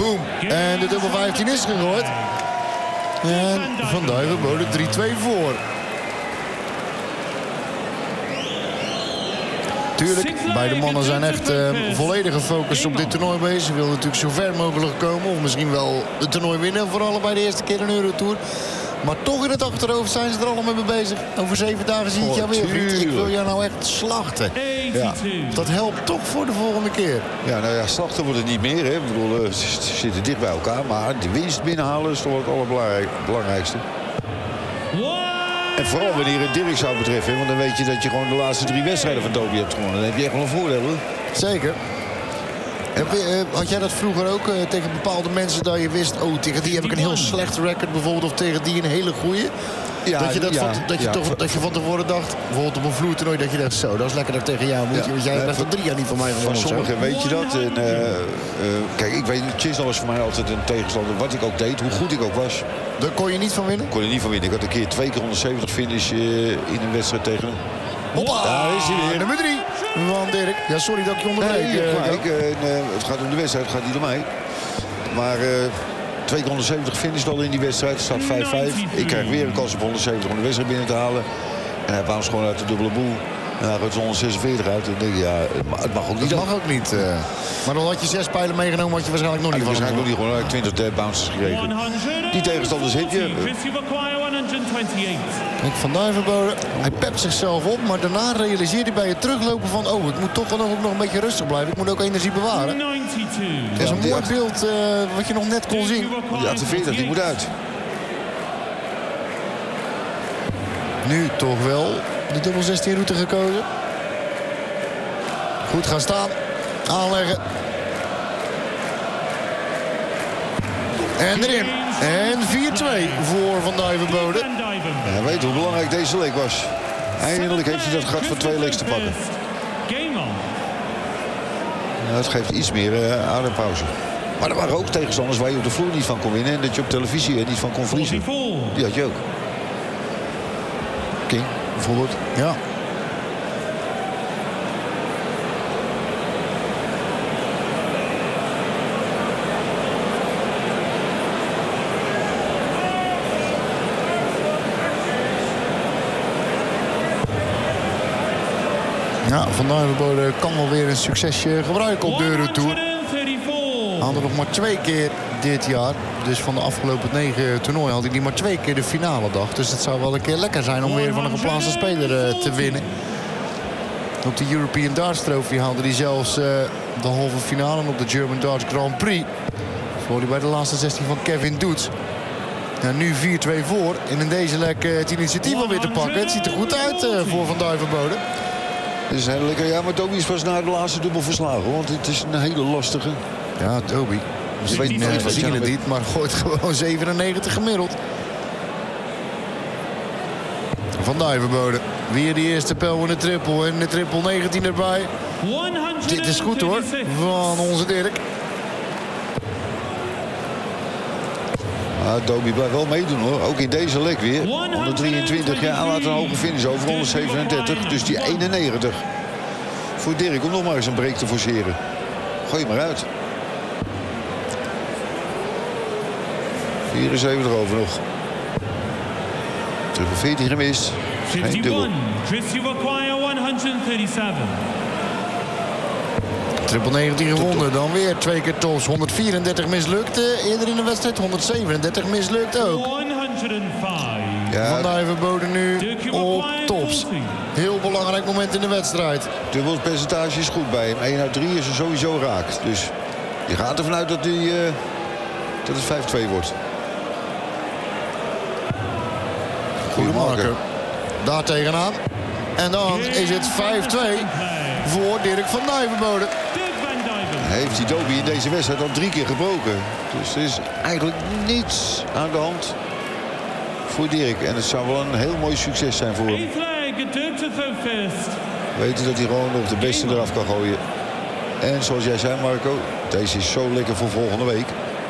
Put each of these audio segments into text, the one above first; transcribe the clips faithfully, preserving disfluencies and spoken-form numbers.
Boom. En de dubbel vijftien is gegooid. En Van Duivenbode drie twee voor. Tuurlijk, beide mannen zijn echt uh, volledig gefocust op dit toernooi bezig. Ze willen natuurlijk zo ver mogelijk komen. Of misschien wel het toernooi winnen voor allebei de eerste keer een Eurotour. Maar toch in het achterhoofd zijn ze er allemaal mee bezig. Over zeven dagen zie ik jou weer, vriend. Ik wil jou nou echt slachten. Ja. Dat helpt toch voor de volgende keer. Ja, nou ja, slachten wordt het niet meer. Hè. Ik bedoel, uh, ze zitten dicht bij elkaar. Maar de winst binnenhalen is toch het allerbelangrijkste. En vooral wanneer het Dirk zou betreffen. Want dan weet je dat je gewoon de laatste drie wedstrijden van Dobie hebt gewonnen. Dan heb je echt wel een voordeel, hoor. Zeker. Had jij dat vroeger ook uh, tegen bepaalde mensen dat je wist... oh, tegen die heb ik een heel slecht record bijvoorbeeld... of tegen die een hele goeie? Ja, dat je, dat ja, van, dat je, ja. toch, dat je van tevoren dacht... bijvoorbeeld op een vloertoernooi dat je dacht... zo, dat is lekker dat tegen jou moet je... Ja, want jij hebt echt al drie jaar niet van mij gewonnen. Van sommigen weet je dat. En, uh, uh, kijk, ik weet, Chisnall is voor mij altijd een tegenstander. Wat ik ook deed, hoe goed ik ook was. Daar kon je niet van winnen? Kon je niet van winnen. Ik had een keer twee keer honderdzeventig finish uh, in een wedstrijd tegen hem. Hoppa, daar is hij weer. Nummer drie van Dirk. Ja, sorry dat ik je onderbreek. Nee, uh, ik, uh, uh, het gaat om de wedstrijd, het gaat niet om mij. Maar uh, twee keer honderdzeventig finish al in die wedstrijd. Het staat vijf vijf. Ik krijg weer een kans op honderdzeventig om de wedstrijd binnen te halen. En hij bouwt gewoon uit de dubbele boel. En hij gaat honderdzesenveertig uit. En denk ik, ja, het mag ook niet. Het mag ook niet. Uh, maar dan had je zes pijlen meegenomen, had je waarschijnlijk nog niet van. Waarschijnlijk nog niet gewoon twintig uh, bounces gekregen. Die tegenstanders heb je. Ik Van Duivenbode, hij pept zichzelf op, maar daarna realiseert hij bij het teruglopen van... oh, ik moet toch wel ook nog een beetje rustig blijven. Ik moet ook energie bewaren. Dat is een mooi beeld uh, wat je nog net kon zien. Die achtenveertig, die moet uit. Nu toch wel de dubbel zestien route gekozen. Goed gaan staan. Aanleggen. En erin. En vier twee voor Van Duivenbode. Ja, hij weet hoe belangrijk deze leg was. Eindelijk heeft hij dat gat van twee legs te pakken. Ja, het geeft iets meer uh, adempauze. Maar er waren ook tegenstanders waar je op de vloer niet van kon winnen. En dat je op televisie er niet van kon verliezen. Die had je ook. King, bijvoorbeeld. Ja. Ja, Van Duivenbode kan wel weer een succesje gebruiken op de Eurotour. Had er nog maar twee keer dit jaar. Dus van de afgelopen negen toernooien had hij die maar twee keer de finale dag. Dus het zou wel een keer lekker zijn om weer van een geplaatste speler uh, te winnen. Op de European Darts Trophy haalde hij zelfs uh, de halve finale. En op de German Darts Grand Prix verloor hij bij de laatste zestien van Kevin Doets. Ja, nu vier twee voor. En in deze lek uh, het initiatief alweer te pakken. Het ziet er goed uit uh, voor Van Duivenbode. Het is heel lekker. Ja, maar Dobie is pas na de laatste dubbel verslagen. Want het is een hele lastige. Ja, Dobie. Je weet niet, we zien het niet, maar gooit gewoon zevenennegentig gemiddeld. Van Duivenbode. Weer die eerste pijl in de triple. En de triple negentien erbij. Dit is goed hoor, van onze Dirk. Ja, Dobie blijft wel meedoen hoor. Ook in deze leg weer. honderddrieëntwintig. Ja, hij laat een hoge finish over honderdzevenendertig. Dus die eenennegentig. Voor Dirk om nog maar eens een break te forceren. Gooi maar uit. vierenzeventig over nog. Triple veertien gemist. Geen dubbel. Triple negentien gewonnen. Dan weer twee keer tops. honderdvierendertig mislukte. Eerder in de wedstrijd honderdzevenendertig mislukt ook. Ja, Van Duivenbode nu op tops. Heel belangrijk moment in de wedstrijd. Dubbelpercentage is goed bij hem. één uit drie is er sowieso raak. Dus je gaat ervan uit dat, die, uh, dat het vijf twee wordt. Goeie marker. Daar tegenaan. En dan is het vijf twee voor Dirk Van Duivenbode. Heeft die Dobie in deze wedstrijd al drie keer gebroken. Dus er is eigenlijk niets aan de hand voor Dirk. En het zou wel een heel mooi succes zijn voor hem. Weten dat hij gewoon nog de beste eraf kan gooien. En zoals jij zei, Marco, deze is zo lekker voor volgende week.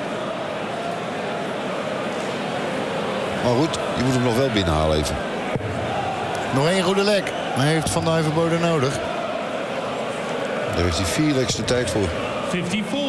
Maar goed, je moet hem nog wel binnenhalen even. Nog één goede lek. Hij heeft Van Duivenbode nodig. Daar heeft hij vier legs de tijd voor.